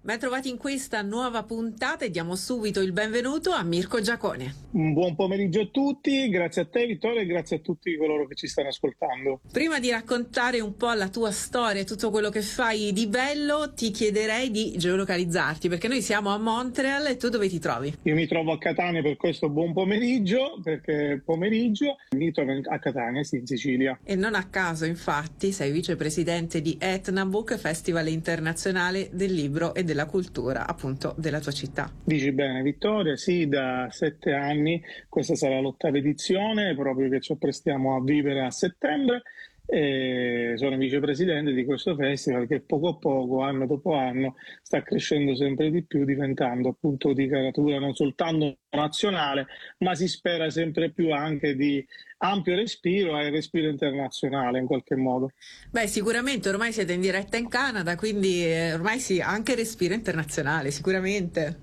Ben trovati in questa nuova puntata e diamo subito il benvenuto a Mirko Giacone. Un buon pomeriggio a tutti, grazie a te Vittoria e grazie a tutti coloro che ci stanno ascoltando. Prima di raccontare un po' la tua storia e tutto quello che fai di bello, ti chiederei di geolocalizzarti, perché noi siamo a Montreal e tu dove ti trovi? Io mi trovo a Catania per questo buon pomeriggio, perché pomeriggio mi trovo a Catania, sì, in Sicilia. E non a caso, infatti, sei vicepresidente di Etna Book, Festival internazionale del libro e della cultura, appunto, della tua città. Dici bene Vittoria, sì, da 7 anni, questa sarà l'8ª edizione, proprio che ci apprestiamo a vivere a settembre. E sono vicepresidente di questo festival che poco a poco, anno dopo anno, sta crescendo sempre di più, diventando appunto di caratura non soltanto nazionale, ma si spera sempre più anche di ampio respiro e respiro internazionale in qualche modo. Beh, sicuramente ormai siete in diretta in Canada, quindi ormai sì, anche respiro internazionale, sicuramente.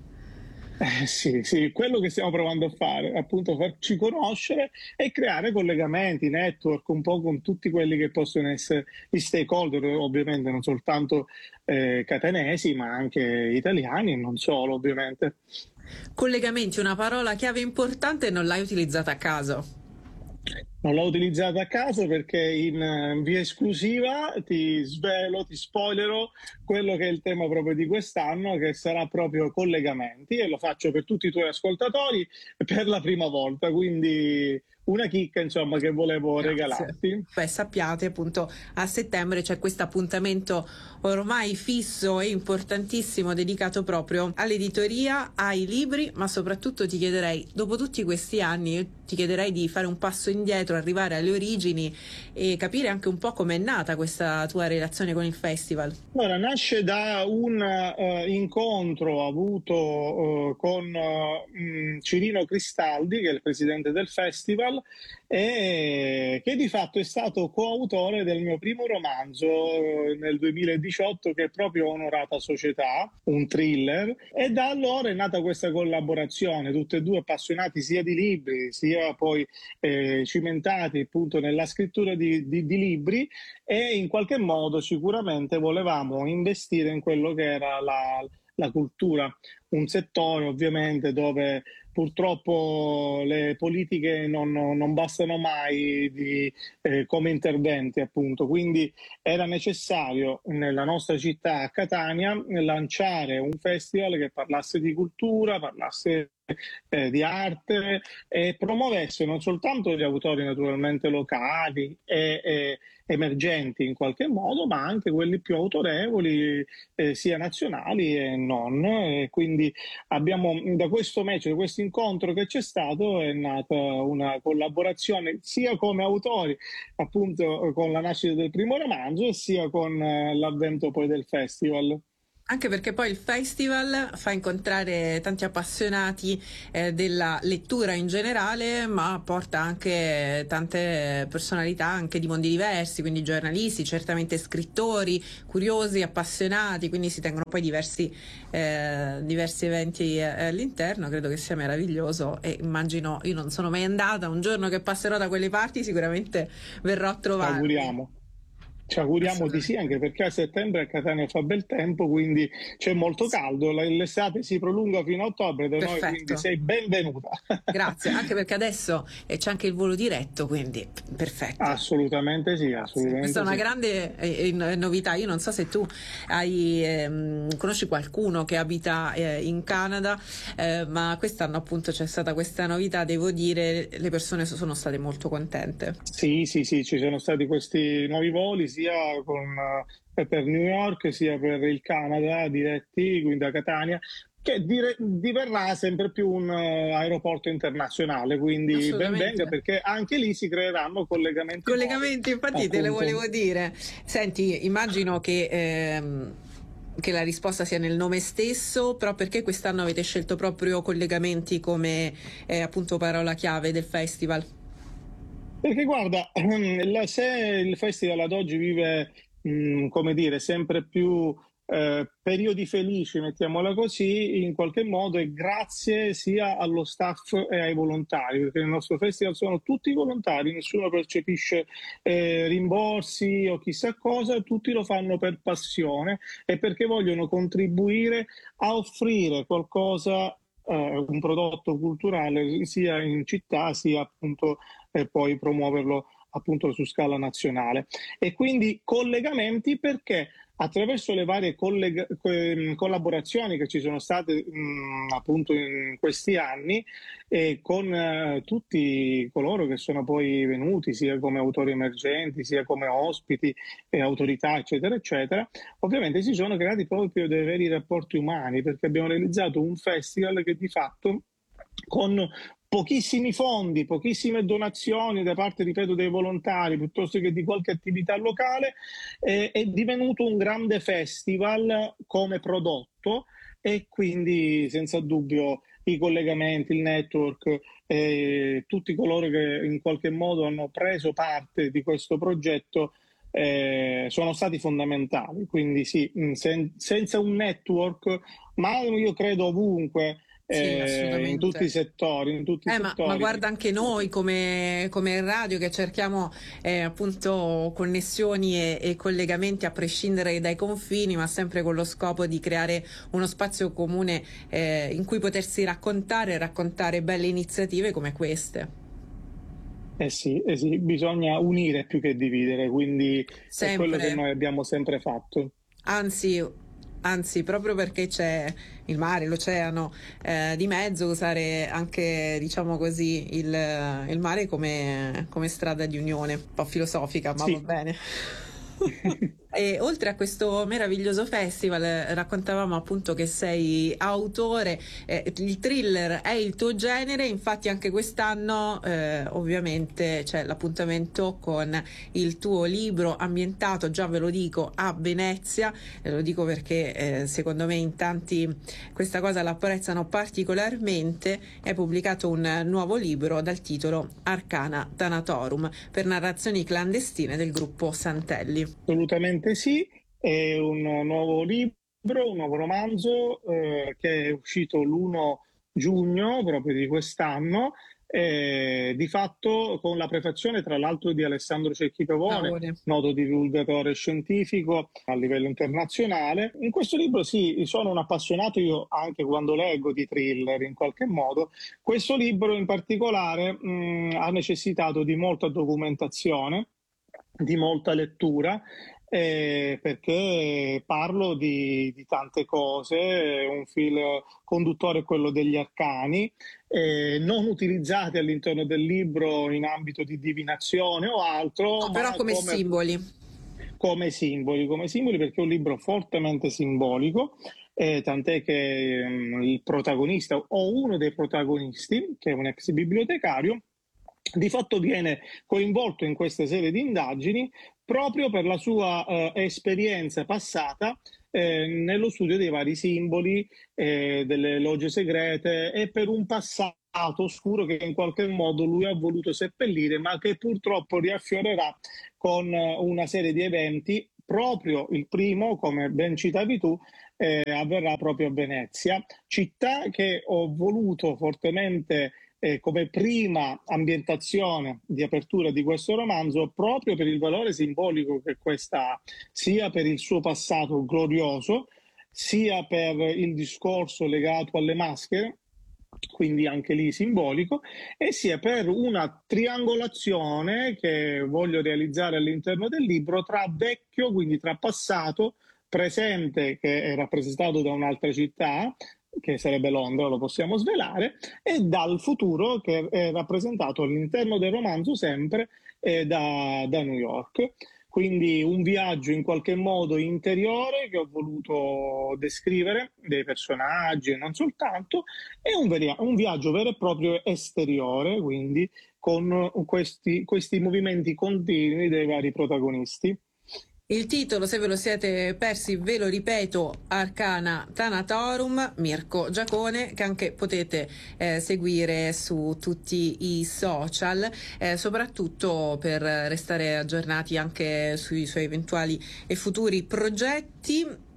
Sì, quello che stiamo provando a fare, appunto farci conoscere e creare collegamenti, network un po' con tutti quelli che possono essere gli stakeholder, ovviamente non soltanto catanesi, ma anche italiani e non solo, ovviamente. Collegamenti, una parola chiave importante e non l'hai utilizzata a caso. Non l'ho utilizzata a caso perché in via esclusiva ti svelo, ti spoilerò quello che è il tema proprio di quest'anno, che sarà proprio collegamenti, e lo faccio per tutti i tuoi ascoltatori per la prima volta, quindi una chicca insomma che volevo regalarti. Beh, sappiate appunto a settembre c'è questo appuntamento ormai fisso e importantissimo dedicato proprio all'editoria, ai libri, ma soprattutto ti chiederei, dopo tutti questi anni, io ti chiederei di fare un passo indietro, arrivare alle origini e capire anche un po' com'è nata questa tua relazione con il festival. Allora, nasce da un incontro avuto con Cirino Cristaldi, che è il presidente del festival, e che di fatto è stato coautore del mio primo romanzo nel 2018, che è proprio Onorata Società, un thriller, e da allora è nata questa collaborazione, tutti e due appassionati sia di libri, sia poi cimentati appunto nella scrittura di libri, e in qualche modo sicuramente volevamo investire in quello che era la cultura, un settore ovviamente dove purtroppo le politiche non bastano mai come interventi, appunto. Quindi era necessario nella nostra città a Catania lanciare un festival che parlasse di cultura, parlasse di arte e promuovesse non soltanto gli autori naturalmente locali e emergenti in qualche modo, ma anche quelli più autorevoli, sia nazionali e non. E quindi abbiamo, da questo match, da questo incontro che c'è stato, è nata una collaborazione sia come autori, appunto con la nascita del primo romanzo, sia con l'avvento poi del festival. Anche perché poi il festival fa incontrare tanti appassionati della lettura in generale, ma porta anche tante personalità anche di mondi diversi, quindi giornalisti, certamente scrittori, curiosi, appassionati, quindi si tengono poi diversi eventi all'interno. Credo che sia meraviglioso e immagino, io non sono mai andata, un giorno che passerò da quelle parti sicuramente verrò a trovarvi. Ci auguriamo di sì, anche perché a settembre a Catania fa bel tempo, quindi c'è molto caldo, l'estate si prolunga fino a ottobre da noi, quindi sei benvenuta. Grazie, anche perché adesso c'è anche il volo diretto, quindi perfetto. Assolutamente sì, assolutamente. Questa è una grande novità. Io non so se tu conosci qualcuno che abita in Canada, ma quest'anno appunto c'è stata questa novità, devo dire, le persone sono state molto contente. Sì, ci sono stati questi nuovi voli sia per New York sia per il Canada diretti, quindi da Catania, che diverrà sempre più un aeroporto internazionale, quindi ben venga, perché anche lì si creeranno collegamenti nuovi, infatti te le volevo dire. Senti, immagino che la risposta sia nel nome stesso, però perché quest'anno avete scelto proprio collegamenti come appunto parola chiave del festival? Perché guarda, se il festival ad oggi vive, come dire, sempre più periodi felici, mettiamola così, in qualche modo è grazie sia allo staff e ai volontari, perché nel nostro festival sono tutti volontari, nessuno percepisce rimborsi o chissà cosa, tutti lo fanno per passione e perché vogliono contribuire a offrire qualcosa, un prodotto culturale sia in città sia appunto poi promuoverlo appunto su scala nazionale. E quindi collegamenti perché attraverso le varie collaborazioni che ci sono state appunto in questi anni con tutti coloro che sono poi venuti sia come autori emergenti sia come ospiti autorità eccetera eccetera, ovviamente si sono creati proprio dei veri rapporti umani, perché abbiamo realizzato un festival che di fatto con pochissimi fondi, pochissime donazioni da parte, ripeto, dei volontari piuttosto che di qualche attività locale, è divenuto un grande festival come prodotto e quindi senza dubbio i collegamenti, il network, tutti coloro che in qualche modo hanno preso parte di questo progetto sono stati fondamentali. Quindi sì, senza un network, ma io credo ovunque, Sì, in tutti i assolutamente. settori, Ma guarda anche noi come radio che cerchiamo appunto connessioni e collegamenti a prescindere dai confini, ma sempre con lo scopo di creare uno spazio comune in cui potersi raccontare belle iniziative come queste. sì, bisogna unire più che dividere, quindi è quello che Sempre. noi abbiamo sempre fatto. Anzi, anzi, proprio perché c'è il mare, l'oceano di mezzo, usare anche, diciamo così, il mare come strada di unione, un po' filosofica, ma va Sì. bene. E oltre a questo meraviglioso festival, raccontavamo appunto che sei autore, il thriller è il tuo genere, infatti anche quest'anno ovviamente c'è l'appuntamento con il tuo libro ambientato, già ve lo dico, a Venezia, lo dico perché secondo me in tanti questa cosa l'apprezzano particolarmente, è pubblicato un nuovo libro dal titolo Arcana Thanatorum per narrazioni clandestine del gruppo Santelli. Assolutamente sì, è un nuovo libro, un nuovo romanzo che è uscito l'1 giugno proprio di quest'anno, di fatto con la prefazione tra l'altro di Alessandro Cecchi Pavone, Paone. noto divulgatore scientifico a livello internazionale. In questo libro sì, sono un appassionato io anche quando leggo di thriller in qualche modo. Questo libro in particolare ha necessitato di molta documentazione, di molta lettura, perché parlo di tante cose, un fil conduttore è quello degli arcani, non utilizzati all'interno del libro in ambito di divinazione o altro, No, però ma come simboli. come simboli perché è un libro fortemente simbolico, tant'è che il protagonista o uno dei protagonisti, che è un ex bibliotecario, di fatto viene coinvolto in questa serie di indagini proprio per la sua esperienza passata nello studio dei vari simboli, delle logge segrete e per un passato oscuro che in qualche modo lui ha voluto seppellire, ma che purtroppo riaffiorerà con una serie di eventi. Proprio il primo, come ben citavi tu, avverrà proprio a Venezia, città che ho voluto fortemente come prima ambientazione di apertura di questo romanzo, proprio per il valore simbolico che questa ha, sia per il suo passato glorioso, sia per il discorso legato alle maschere, quindi anche lì simbolico, e sia per una triangolazione che voglio realizzare all'interno del libro tra vecchio, quindi tra passato, presente che è rappresentato da un'altra città, che sarebbe Londra, lo possiamo svelare, e dal futuro che è rappresentato all'interno del romanzo sempre da New York. Quindi un viaggio in qualche modo interiore che ho voluto descrivere, dei personaggi e non soltanto, e un viaggio vero e proprio esteriore, quindi con questi movimenti continui dei vari protagonisti. Il titolo, se ve lo siete persi, ve lo ripeto, Arcana Thanatorum, Mirko Giacone, che anche potete seguire su tutti i social, soprattutto per restare aggiornati anche sui suoi eventuali e futuri progetti.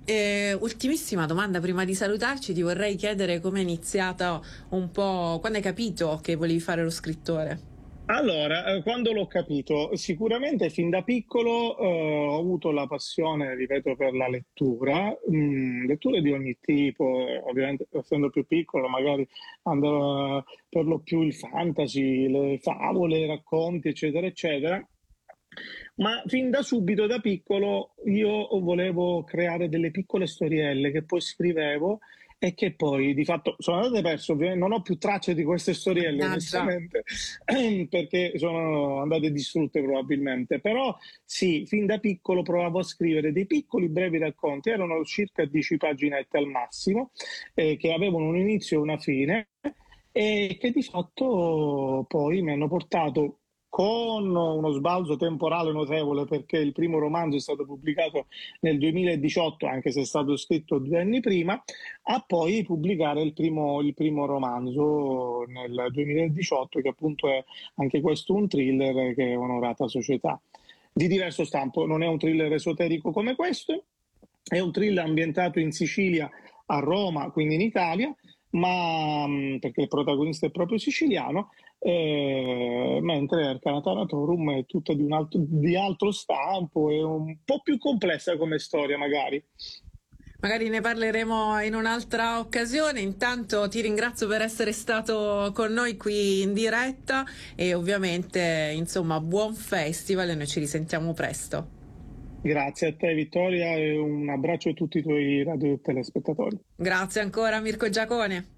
Ultimissima domanda prima di salutarci, ti vorrei chiedere come è iniziata un po', quando hai capito che volevi fare lo scrittore? Allora, quando l'ho capito, sicuramente fin da piccolo ho avuto la passione, ripeto, per la lettura, letture di ogni tipo, ovviamente essendo più piccolo magari andava per lo più il fantasy, le favole, i racconti, eccetera, eccetera. Ma fin da subito, da piccolo, io volevo creare delle piccole storielle che poi scrivevo e che poi di fatto sono andate perse. Ovviamente non ho più tracce di queste storielle, Mannaggia. onestamente, perché sono andate distrutte probabilmente. Però sì, fin da piccolo provavo a scrivere dei piccoli brevi racconti, erano circa 10 paginette al massimo, che avevano un inizio e una fine e che di fatto poi mi hanno portato con uno sbalzo temporale notevole perché il primo romanzo è stato pubblicato nel 2018, anche se è stato scritto 2 anni prima, a poi pubblicare il primo romanzo nel 2018, che appunto è anche questo un thriller che è Onorata Società. Di diverso stampo, non è un thriller esoterico come questo, è un thriller ambientato in Sicilia, a Roma, quindi in Italia, ma perché il protagonista è proprio siciliano, mentre Arcana Tanatorum è tutta di altro stampo e un po' più complessa come storia magari. Magari ne parleremo in un'altra occasione. Intanto ti ringrazio per essere stato con noi qui in diretta e ovviamente, insomma, buon festival e noi ci risentiamo presto. Grazie a te Vittoria e un abbraccio a tutti i tuoi radio telespettatori. Grazie ancora Mirko Giacone.